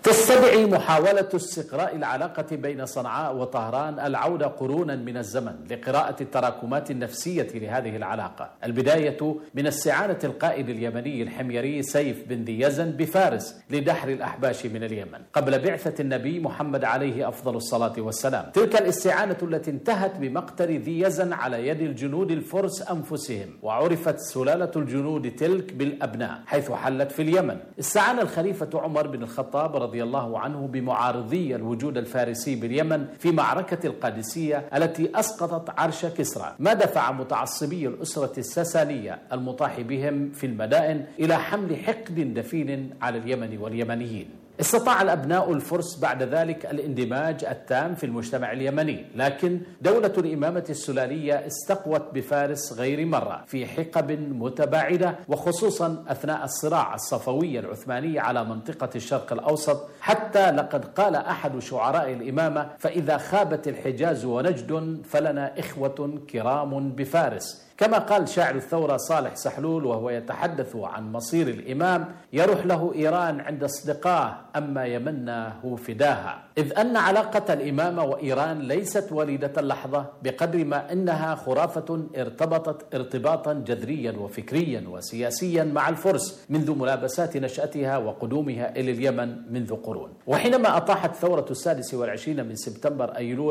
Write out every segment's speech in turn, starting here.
تستدعي محاولة استقراء العلاقة بين صنعاء وطهران العودة قرونا من الزمن لقراءة التراكمات النفسية لهذه العلاقة. البداية من استعانة القائد اليمني الحميري سيف بن ذي يزن بفارس لدحر الأحباش من اليمن قبل بعثة النبي محمد عليه أفضل الصلاة والسلام. تلك الاستعانة التي انتهت بمقتل ذي يزن على يد الجنود الفرس أنفسهم، وعرفت سلالة الجنود تلك بالأبناء حيث حلت في اليمن. استعان الخليفة عمر بن الخطاب رضي الله عنه بمعارضي الوجود الفارسي باليمن في معركة القادسية التي أسقطت عرش كسرى، ما دفع متعصبي الأسرة الساسانية المطاح بهم في المدائن إلى حمل حقد دفين على اليمن واليمنيين. استطاع الأبناء الفرس بعد ذلك الاندماج التام في المجتمع اليمني، لكن دولة الإمامة السلالية استقوت بفارس غير مرة في حقب متباعدة، وخصوصا أثناء الصراع الصفوي العثماني على منطقة الشرق الأوسط، حتى لقد قال أحد شعراء الإمامة: فإذا خابت الحجاز ونجد فلنا إخوة كرام بفارس. كما قال شاعر الثورة صالح سحلول وهو يتحدث عن مصير الإمام: يروح له إيران عند أصدقاه أما يمناه فداها. إذ أن علاقة الإمامة وإيران ليست وليدة اللحظة بقدر ما أنها خرافة ارتبطت ارتباطا جذريا وفكريا وسياسيا مع الفرس منذ ملابسات نشأتها وقدومها إلى اليمن منذ قرون. وحينما أطاحت ثورة 26 من سبتمبر أيلول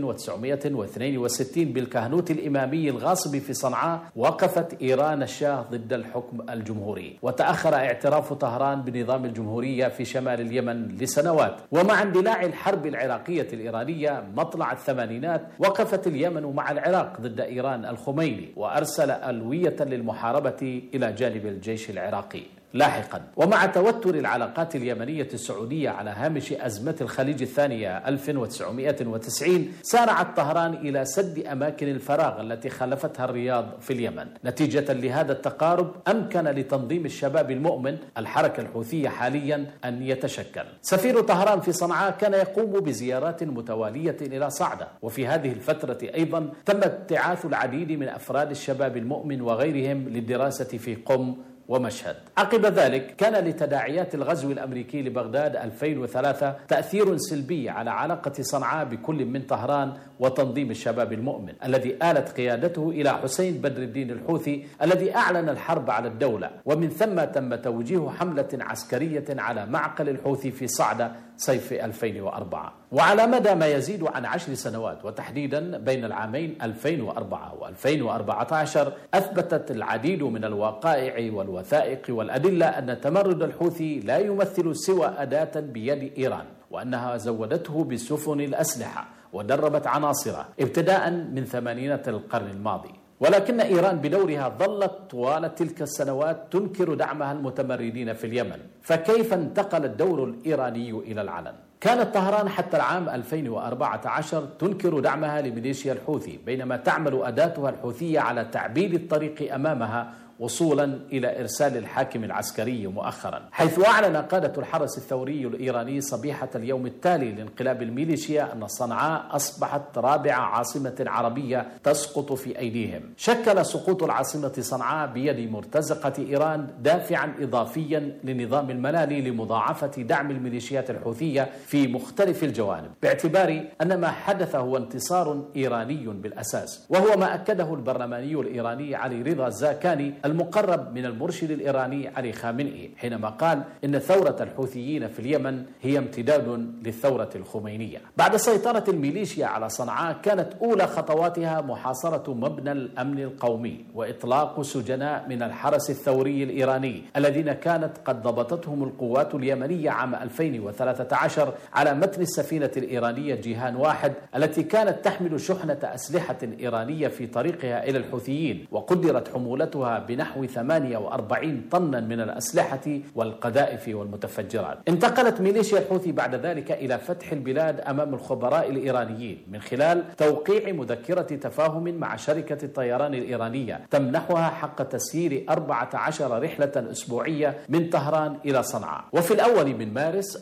1962 بالكهنوت الإمامي الغاصب في صنعاء، وقفت إيران الشاه ضد الحكم الجمهوري، وتأخر اعتراف طهران بنظام الجمهورية في شمال اليمن لسنوات. ومع اندلاع الحرب العراقية الإيرانية مطلع الثمانينات، وقفت اليمن مع العراق ضد إيران الخميني، وأرسل ألوية للمحاربة إلى جانب الجيش العراقي. لاحقا، ومع توتر العلاقات اليمنية السعودية على هامش أزمة الخليج الثانية 1990، سارعت طهران إلى سد أماكن الفراغ التي خلفتها الرياض في اليمن. نتيجة لهذا التقارب أمكن لتنظيم الشباب المؤمن الحركة الحوثية حاليا أن يتشكل. سفير طهران في صنعاء كان يقوم بزيارات متوالية إلى صعدة، وفي هذه الفترة أيضا تم ابتعاث العديد من أفراد الشباب المؤمن وغيرهم للدراسة في قم ومشهد. عقب ذلك كان لتداعيات الغزو الأمريكي لبغداد 2003 تأثير سلبي على علاقة صنعاء بكل من طهران وتنظيم الشباب المؤمن الذي آلت قيادته إلى حسين بدر الدين الحوثي الذي أعلن الحرب على الدولة، ومن ثم تم توجيه حملة عسكرية على معقل الحوثي في صعدة صيف 2004. وعلى مدى ما يزيد عن 10 سنوات، وتحديدا بين العامين 2004 و2014، أثبتت العديد من الوقائع والوثائق والأدلة أن تمرد الحوثي لا يمثل سوى أداة بيد إيران، وأنها زودته بسفن الأسلحة ودربت عناصره ابتداء من ثمانينات القرن الماضي. ولكن إيران بدورها ظلت طوال تلك السنوات تنكر دعمها المتمردين في اليمن، فكيف انتقل الدور الإيراني إلى العلن؟ كانت طهران حتى العام 2014 تنكر دعمها لميليشيا الحوثي، بينما تعمل أداتها الحوثية على تعبيد الطريق أمامها وصولا إلى إرسال الحاكم العسكري مؤخرا، حيث أعلن قادة الحرس الثوري الإيراني صبيحة اليوم التالي لانقلاب الميليشيا أن صنعاء أصبحت رابع عاصمة عربية تسقط في أيديهم. شكل سقوط العاصمة صنعاء بيد مرتزقة إيران دافعا إضافيا لنظام المنالي لمضاعفة دعم الميليشيات الحوثية في مختلف الجوانب، باعتبار أن ما حدث هو انتصار إيراني بالأساس، وهو ما أكده البرلماني الإيراني علي رضا الزاكاني المقرب من المرشد الإيراني علي خامنئي، حينما قال إن ثورة الحوثيين في اليمن هي امتداد للثورة الخمينية. بعد سيطرة الميليشيا على صنعاء، كانت أولى خطواتها محاصرة مبنى الأمن القومي وإطلاق سجناء من الحرس الثوري الإيراني الذين كانت قد ضبطتهم القوات اليمنية عام 2013 على متن السفينة الإيرانية جيهان 1 التي كانت تحمل شحنة أسلحة إيرانية في طريقها إلى الحوثيين، وقدرت حمولتها بنحو 48 طنا من الأسلحة والقذائف والمتفجرات. انتقلت ميليشيا الحوثي بعد ذلك إلى فتح البلاد أمام الخبراء الإيرانيين من خلال توقيع مذكرة تفاهم مع شركة الطيران الإيرانية تمنحها حق تسيير 14 رحلة أسبوعية من طهران إلى صنعاء. وفي الأول من مارس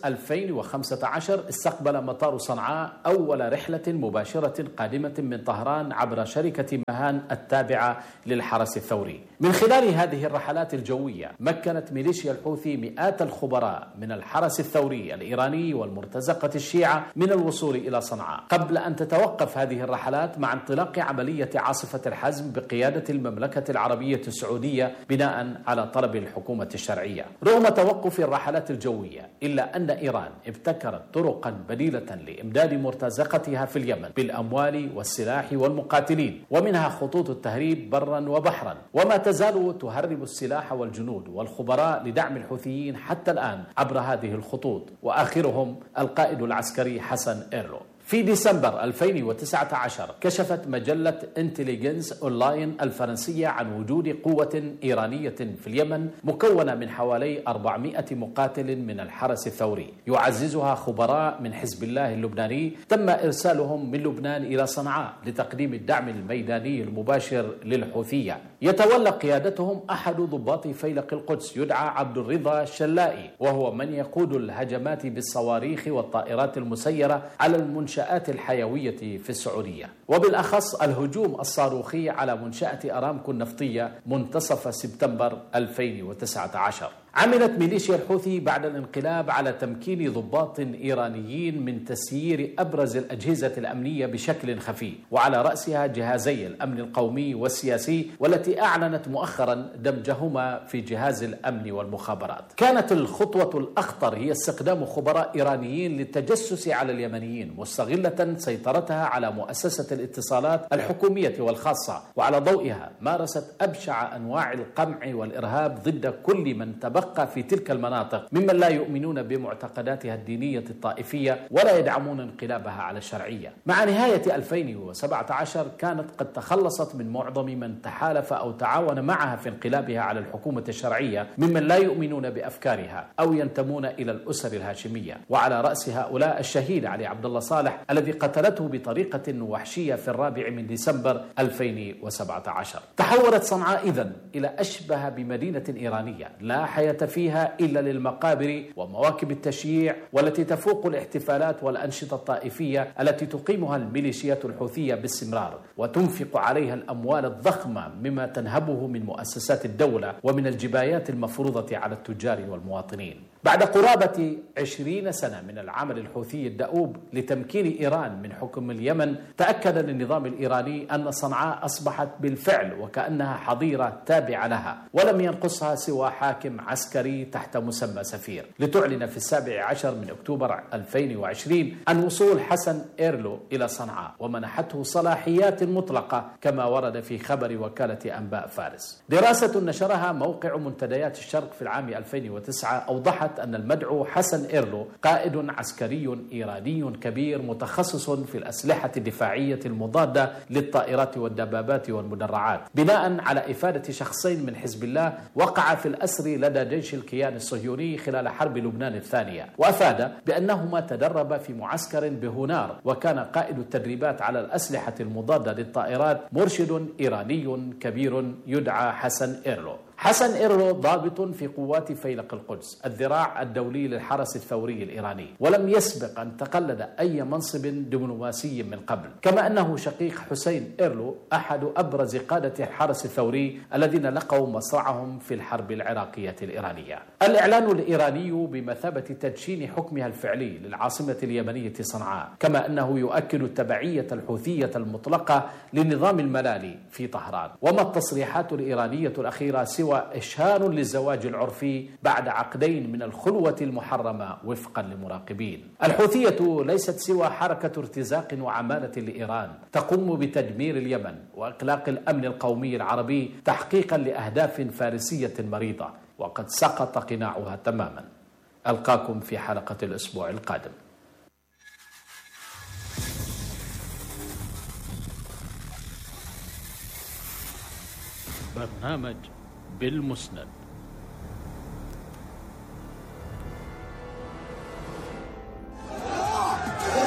2015 استقبل مطار صنعاء أول رحلة مباشرة قادمة من طهران عبر شركة مهان التابعة للحرس الثوري. من خلال خلال هذه الرحلات الجوية مكنت ميليشيا الحوثي مئات الخبراء من الحرس الثوري الإيراني والمرتزقة الشيعة من الوصول إلى صنعاء، قبل أن تتوقف هذه الرحلات مع انطلاق عملية عاصفة الحزم بقيادة المملكة العربية السعودية بناء على طلب الحكومة الشرعية. رغم توقف الرحلات الجوية إلا أن إيران ابتكرت طرقا بديلة لإمداد مرتزقتها في اليمن بالأموال والسلاح والمقاتلين، ومنها خطوط التهريب برا وبحرا، وما تزال تهرب السلاح والجنود والخبراء لدعم الحوثيين حتى الآن عبر هذه الخطوط، وآخرهم القائد العسكري حسن إيرلو. في ديسمبر 2019 كشفت مجلة انتليجنس أونلاين الفرنسية عن وجود قوة إيرانية في اليمن مكونة من حوالي 400 مقاتل من الحرس الثوري، يعززها خبراء من حزب الله اللبناني تم إرسالهم من لبنان إلى صنعاء لتقديم الدعم الميداني المباشر للحوثية. يتولى قيادتهم أحد ضباط فيلق القدس يدعى عبد الرضا الشلائي، وهو من يقود الهجمات بالصواريخ والطائرات المسيرة على المنشآت الحيوية في السعودية، وبالأخص الهجوم الصاروخي على منشأة أرامكو النفطية منتصف سبتمبر 2019. عملت ميليشيا الحوثي بعد الانقلاب على تمكين ضباط إيرانيين من تسيير أبرز الأجهزة الأمنية بشكل خفي، وعلى رأسها جهازي الأمن القومي والسياسي، والتي أعلنت مؤخرا دمجهما في جهاز الأمن والمخابرات. كانت الخطوة الأخطر هي استخدام خبراء إيرانيين للتجسس على اليمنيين، مستغلة سيطرتها على مؤسسة الاتصالات الحكومية والخاصة، وعلى ضوئها مارست أبشع أنواع القمع والإرهاب ضد كل من تبقى في تلك المناطق ممن لا يؤمنون بمعتقداتها الدينية الطائفية ولا يدعمون انقلابها على الشرعية. مع نهاية 2017 كانت قد تخلصت من معظم من تحالف أو تعاون معها في انقلابها على الحكومة الشرعية ممن لا يؤمنون بأفكارها أو ينتمون إلى الأسر الهاشمية، وعلى رأس هؤلاء الشهيد علي عبد الله صالح الذي قتلته بطريقة وحشية في 4 ديسمبر 2017. تحولت صنعاء إذن إلى أشبه بمدينة إيرانية لا حياة فيها إلا للمقابر ومواكب التشييع، والتي تفوق الاحتفالات والأنشطة الطائفية التي تقيمها الميليشيات الحوثية باستمرار، وتنفق عليها الأموال الضخمة مما تنهبه من مؤسسات الدولة ومن الجبايات المفروضة على التجار والمواطنين. بعد قرابة 20 سنة من العمل الحوثي الدؤوب لتمكين إيران من حكم اليمن، تأكد للنظام الإيراني أن صنعاء أصبحت بالفعل وكأنها حظيرة تابعة لها، ولم ينقصها سوى حاكم عسكري تحت مسمى سفير، لتعلن في 17 أكتوبر 2020 عن وصول حسن إيرلو إلى صنعاء، ومنحته صلاحيات مطلقة كما ورد في خبر وكالة أنباء فارس. دراسة نشرها موقع منتديات الشرق في العام 2009 أوضحت أن المدعو حسن إيرلو قائد عسكري إيراني كبير متخصص في الأسلحة الدفاعية المضادة للطائرات والدبابات والمدرعات، بناء على إفادة شخصين من حزب الله وقع في الأسر لدى جيش الكيان الصهيوني خلال حرب لبنان الثانية، وأفاد بأنهما تدرب في معسكر بهونار، وكان قائد التدريبات على الأسلحة المضادة للطائرات مرشد إيراني كبير يدعى حسن إيرلو. حسن إيرلو ضابط في قوات فيلق القدس، الذراع الدولي للحرس الثوري الإيراني، ولم يسبق أن تقلد أي منصب دبلوماسي من قبل، كما أنه شقيق حسين إيرلو أحد أبرز قادة الحرس الثوري الذين لقوا مصرعهم في الحرب العراقية الإيرانية. الإعلان الإيراني بمثابة تدشين حكمها الفعلي للعاصمة اليمنية صنعاء، كما أنه يؤكد التبعية الحوثية المطلقة للنظام الملالي في طهران. وما التصريحات الإيرانية الأخيرة سوى إشهار للزواج العرفي بعد عقدين من الخلوة المحرمة وفقا لمراقبين. الحوثية ليست سوى حركة ارتزاق وعمالة لإيران تقوم بتدمير اليمن وإقلاق الأمن القومي العربي تحقيقا لأهداف فارسية مريضة، وقد سقط قناعها تماما. ألقاكم في حلقة الأسبوع القادم. برنامج بالمسند.